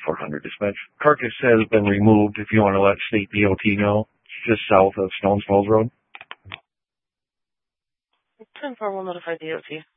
400 dispatch. Carcass has been removed if you want to let State DOT know. It's just south of Stones Falls Road. 10-4 will notify DOT.